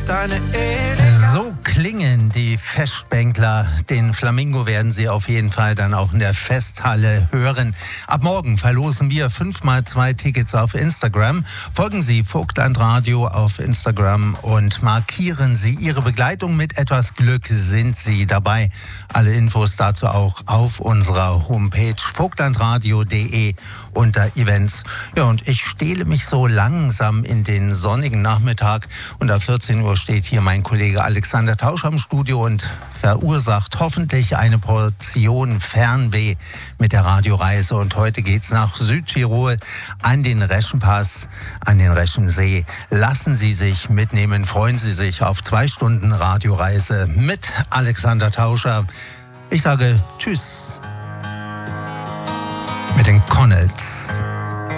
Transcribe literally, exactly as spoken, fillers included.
deine Eleganz. So klingen die Festbänkler. Den Flamingo werden Sie auf jeden Fall dann auch in der Festhalle hören. Ab morgen verlosen wir fünf mal zwei Tickets auf Instagram. Folgen Sie Vogtland Radio auf Instagram und markieren Sie Ihre Begleitung. Mit etwas Glück sind Sie dabei. Alle Infos dazu auch auf unserer Homepage vogtlandradio punkt de unter Events. Ja, und ich stehle mich so langsam in den sonnigen Nachmittag. Und ab vierzehn Uhr steht hier mein Kollege Alexander Tausch am Studio und verursacht hoffentlich eine Portion Fernweh mit der Radioreise. Und heute geht's nach Südtirol an den Reschenpass, an den Reschensee. Lassen Sie sich mitnehmen, freuen Sie sich auf zwei Stunden Radioreise mit Alexander Tauscher. Ich sage Tschüss mit den Connells.